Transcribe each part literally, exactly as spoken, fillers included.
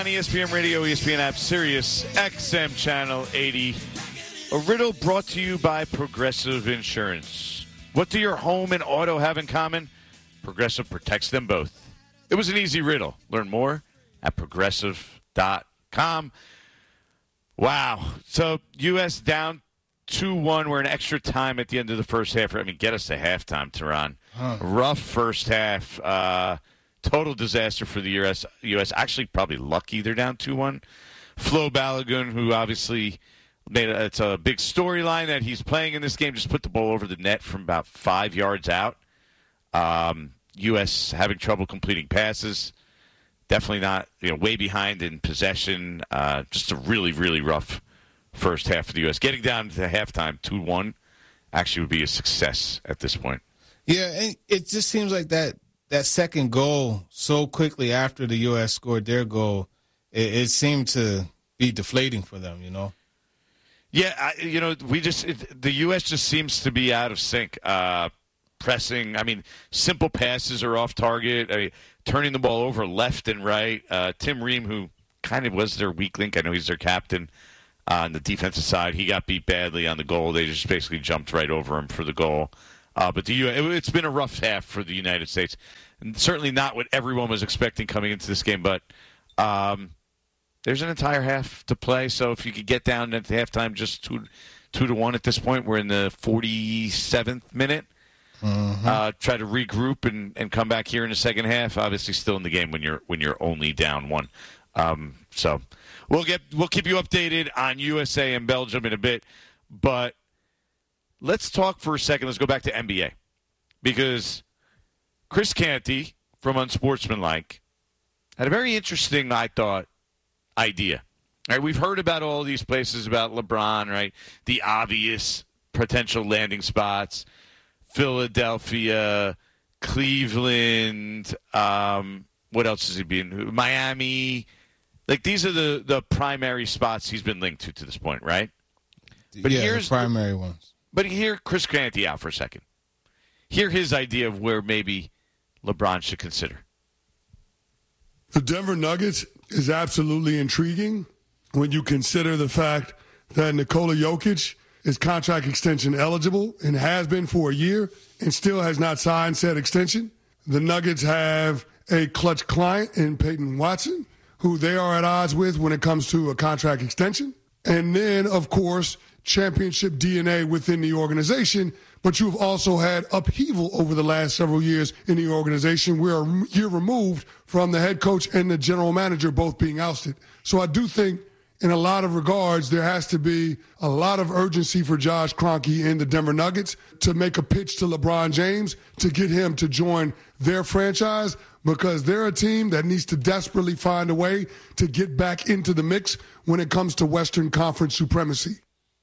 On E S P N Radio, E S P N app, Sirius X M Channel eighty. A riddle brought to you by Progressive Insurance. What do your home and auto have in common? Progressive protects them both. It was an easy riddle. Learn more at progressive dot com. Wow. So, U S down two one. We're in extra time at the end of the first half. I mean, get us to halftime, Tehran. Huh. Rough first half. Uh, total disaster for the U S. U S actually probably lucky they're down two one. Flo Balogun, who obviously made a, it's a big storyline that he's playing in this game, just put the ball over the net from about five yards out. Um, U S having trouble completing passes. Definitely not, you know, way behind in possession. Uh, just a really, really rough first half of the U S. Getting down to halftime two one actually would be a success at this point. Yeah, and it just seems like that that second goal so quickly after the U S scored their goal, it, it seemed to be deflating for them, you know? Yeah, I, you know, we just it, the U S just seems to be out of sync. Uh, pressing, I mean, simple passes are off target. I mean, turning the ball over left and right. Uh, Tim Ream, who kind of was their weak link, I know he's their captain uh, on the defensive side. He got beat badly on the goal. They just basically jumped right over him for the goal. Uh, but the U- it, it's been a rough half for the United States. And certainly not what everyone was expecting coming into this game. But um, there's an entire half to play. So if you could get down at halftime just two, two to one at this point, we're in the forty-seventh minute. Mm-hmm. Uh, try to regroup and, and come back here in the second half. Obviously, still in the game when you're when you're only down one. Um, so we'll get we'll keep you updated on U S A and Belgium in a bit. But let's talk for a second. Let's go back to N B A because Chris Canty from Unsportsmanlike had a very interesting, I thought, idea. All right, we've heard about all these places about LeBron, right? The obvious potential landing spots. Philadelphia, Cleveland, um, what else has he been? Miami. Like, these are the, the primary spots he's been linked to to this point, right? But yeah, here's the primary ones. But hear Chris Canty out for a second. Hear his idea of where maybe LeBron should consider. The Denver Nuggets is absolutely intriguing when you consider the fact that Nikola Jokic is contract extension eligible and has been for a year and still has not signed said extension. The Nuggets have a clutch client in Peyton Watson, who they are at odds with when it comes to a contract extension. And then, of course, championship D N A within the organization. But you've also had upheaval over the last several years in the organization. We're a year removed from the head coach and the general manager both being ousted. So I do think in a lot of regards, there has to be a lot of urgency for Josh Kroenke and the Denver Nuggets to make a pitch to LeBron James to get him to join their franchise because they're a team that needs to desperately find a way to get back into the mix when it comes to Western Conference supremacy.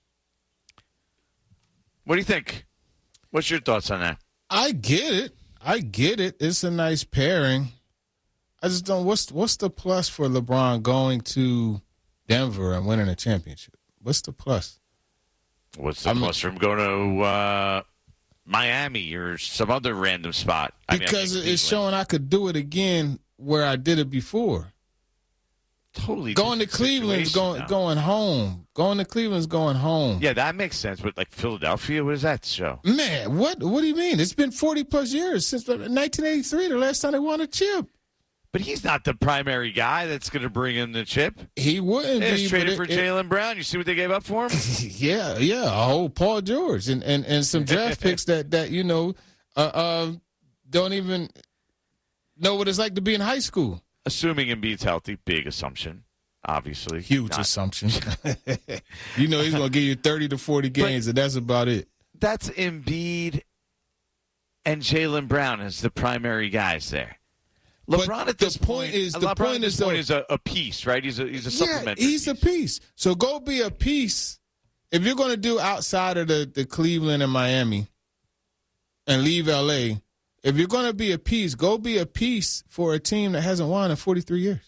What do you think? What's your thoughts on that? I get it. I get it. It's a nice pairing. I just don't. What's what's the plus for LeBron going to Denver and winning a championship? What's the plus? What's the I plus mean, from going to uh, Miami or some other random spot? Because I mean, I it's showing I could do it again where I did it before. Totally. Going to Cleveland's going now. going home. Going to Cleveland's going home. Yeah, that makes sense. But like Philadelphia, what does that show? Man, what what do you mean? It's been forty plus years since nineteen eighty-three, the last time they won a chip. But he's not the primary guy that's going to bring in the chip. He wouldn't they be. Just traded it, for Jaylen Brown. You see what they gave up for him? yeah, yeah, a whole Paul George and, and, and some draft picks that, that you know, uh, uh, don't even know what it's like to be in high school. Assuming Embiid's healthy, big assumption, obviously. Huge not. assumption. You know he's going to give you thirty to forty games, but and that's about it. That's Embiid and Jaylen Brown as the primary guys there. LeBron but at this the point, point is the LeBron point at this is, point though, is a, a piece, right? He's a he's a supplementary. Yeah, he's piece. a piece. So go be a piece. If you're going to do outside of the, the Cleveland and Miami and leave L A, if you're going to be a piece, go be a piece for a team that hasn't won in forty-three years.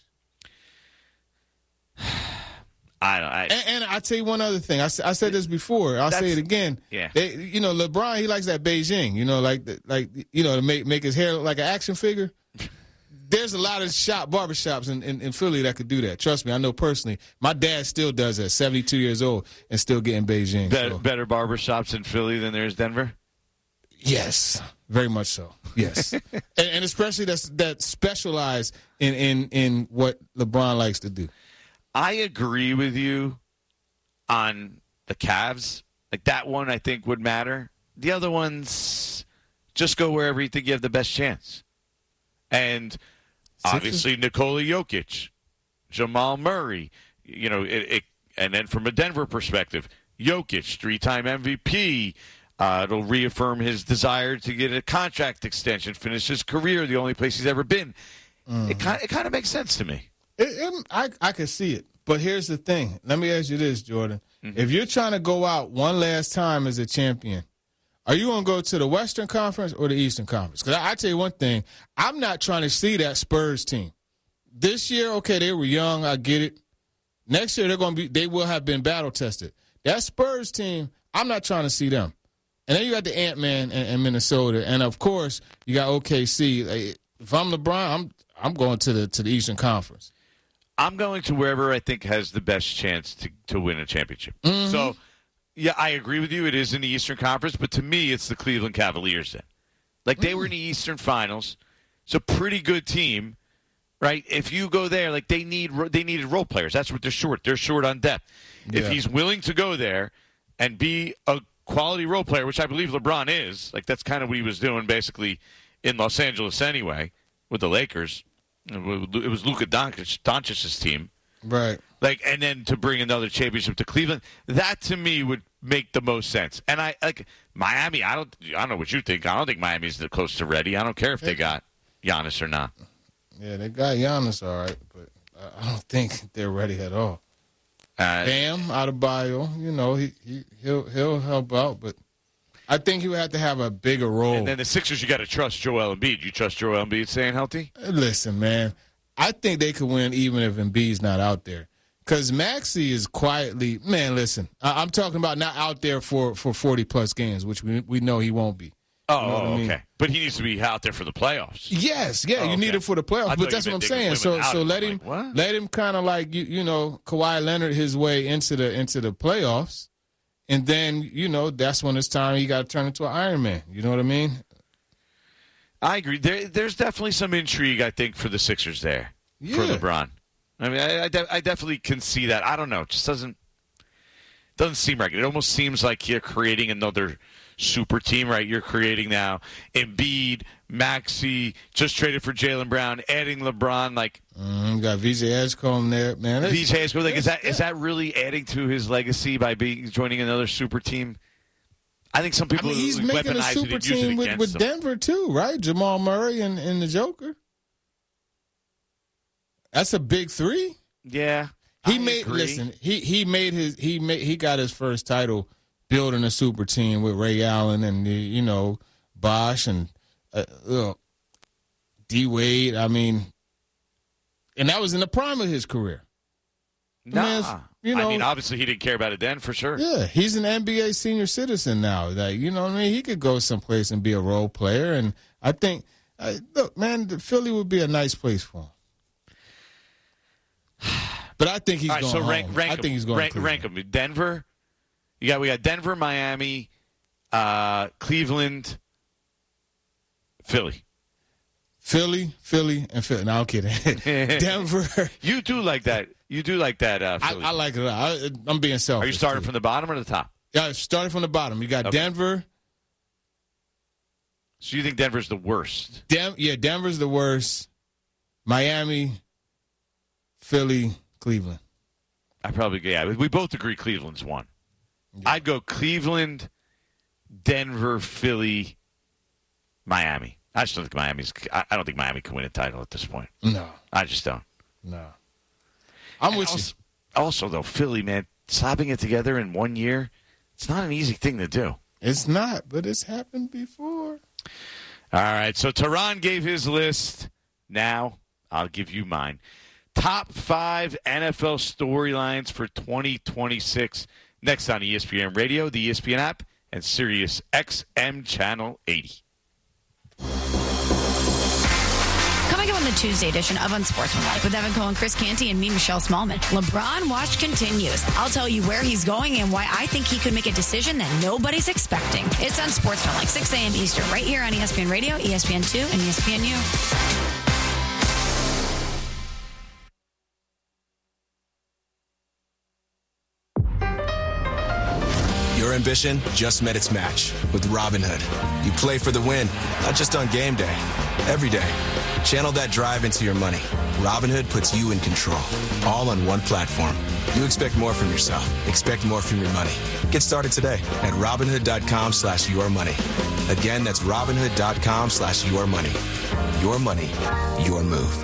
I don't. I, and, and I'll tell you one other thing. I, I said this before. I'll say it again. Yeah. They, you know, LeBron, he likes that Beijing. You know, like the, like you know, to make make his hair look like an action figure. there's a lot of shop barbershops in, in, in Philly that could do that. Trust me, I know personally. My dad still does that, seventy-two years old, and still getting Beijing. Better, so. better barbershops in Philly than there's Denver? Yes, very much so. Yes. and, and especially that's, that specialize in, in, in what LeBron likes to do. I agree with you on the Cavs. Like, that one I think would matter. The other ones, just go wherever you think you have the best chance. And obviously Nikola Jokic, Jamal Murray, you know, it, it, and then from a Denver perspective, Jokic, three-time M V P. Uh, it'll reaffirm his desire to get a contract extension, finish his career, the only place he's ever been. Mm. It kind it kind of makes sense to me. It, it, I I can see it, but here's the thing. Let me ask you this, Jordan: mm-hmm. If you're trying to go out one last time as a champion, are you going to go to the Western Conference or the Eastern Conference? Because I, I tell you one thing, I'm not trying to see that Spurs team this year. Okay, they were young, I get it. Next year they're going to be, they will have been battle tested. That Spurs team, I'm not trying to see them. And then you got the Ant-Man in, in Minnesota, and of course you got O K C. Like, if I'm LeBron, I'm I'm going to the to the Eastern Conference. I'm going to wherever I think has the best chance to, to win a championship. Mm-hmm. So, yeah, I agree with you. It is in the Eastern Conference, but to me, it's the Cleveland Cavaliers then. Like, they mm-hmm. were in the Eastern Finals. It's a pretty good team, right? If you go there, like, they need they needed role players. That's what they're short. They're short on depth. Yeah. If he's willing to go there and be a quality role player, which I believe LeBron is, like, that's kind of what he was doing basically in Los Angeles anyway with the Lakers. It was Luka Doncic, Doncic's team. Right. Like, and then to bring another championship to Cleveland, that to me would make the most sense. And I like Miami. I don't. I don't know what you think. I don't think Miami's the close to ready. I don't care if they got Giannis or not. Yeah, they got Giannis, all right, but I don't think they're ready at all. Uh, Bam, Adebayo, you know, he he he'll he'll help out, but I think he would have to have a bigger role. And then the Sixers, you got to trust Joel Embiid. You trust Joel Embiid staying healthy? Listen, man, I think they could win even if Embiid's not out there. Because Maxey is quietly, man, listen, I, I'm talking about not out there for, for forty-plus games, which we we know he won't be. Oh, you know oh I mean? Okay. But he needs to be out there for the playoffs. Yes, yeah, oh, you okay. need it for the playoffs. But that's what I'm saying. So so let him like, let him kind of like you you know Kawhi Leonard his way into the into the playoffs, and then you know that's when it's time he got to turn into an Iron Man. You know what I mean? I agree. There, there's definitely some intrigue, I think, for the Sixers there yeah. for LeBron. I mean, I, I, de- I definitely can see that. I don't know. It just doesn't doesn't seem right. It almost seems like you're creating another super team, right? You're creating now Embiid, Maxey, just traded for Jaylen Brown, adding LeBron. Like mm, got V J Edgecombe there, man. V J Edgecombe, like is that is that really adding to his legacy by being joining another super team? I think some people I mean, he's making a super team with, with Denver too, right? Jamal Murray and, and the Joker. That's a big three. Yeah, he I made. agree. Listen, he he made his he made he got his first title building a super team with Ray Allen and the, you know Bosh and uh, uh, D Wade. I mean, and that was in the prime of his career. Nah, you know, I mean, obviously he didn't care about it then, for sure. Yeah, he's an N B A senior citizen now. Like, you know what I mean? He could go someplace and be a role player, and I think, uh, look, man, Philly would be a nice place for him. But I think he's All right, going so home. rank, rank I think he's going rank, rank them. Denver, you got we got Denver, Miami, uh, Cleveland, Philly. Philly, Philly, and Philly. No, I'm kidding. Denver. You do like that. You do like that. Uh, I, I like it. I, I'm being selfish. Are you starting too. from the bottom or the top? Yeah, starting from the bottom. You got okay. Denver. So you think Denver's the worst? Dem- yeah, Denver's the worst. Miami, Philly, Cleveland. I probably, yeah. We both agree Cleveland's one. Yeah. I'd go Cleveland, Denver, Philly, Miami. I just don't think Miami's. I don't think Miami can win a title at this point. No, I just don't. No, I'm and with also, you. Also, though, Philly, man, slapping it together in one year, it's not an easy thing to do. It's not, but it's happened before. All right, so Tehran gave his list. Now I'll give you mine. Top five N F L storylines for twenty twenty-six. Next on E S P N Radio, the E S P N app, and Sirius X M Channel eighty. Coming up on the Tuesday edition of Unsportsmanlike with Evan Cohen, Chris Canty, and me, Michelle Smallman. LeBron watch continues. I'll tell you where he's going and why I think he could make a decision that nobody's expecting. It's Unsportsmanlike, six a.m. Eastern, right here on E S P N Radio, E S P N two, and E S P N U. Your ambition just met its match with Robinhood. You play for the win, not just on game day, every day. Channel that drive into your money. Robinhood puts you in control, all on one platform. You expect more from yourself. Expect more from your money. Get started today at Robinhood.com slash your money. Again, that's Robinhood.com slash your money. Your money, your move.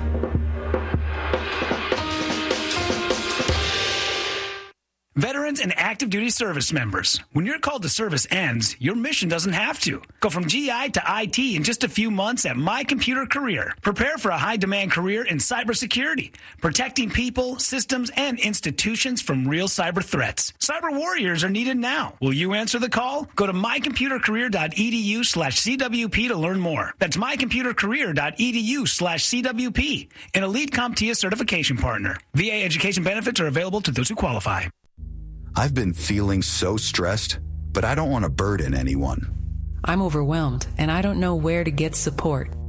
Veterans and active duty service members, when your call to service ends, your mission doesn't have to. Go from G I to I T in just a few months at My Computer Career. Prepare for a high-demand career in cybersecurity, protecting people, systems, and institutions from real cyber threats. Cyber warriors are needed now. Will you answer the call? Go to mycomputercareer.edu slash CWP to learn more. That's mycomputercareer.edu slash CWP, an Elite CompTIA certification partner. V A education benefits are available to those who qualify. I've been feeling so stressed, but I don't want to burden anyone. I'm overwhelmed, and I don't know where to get support.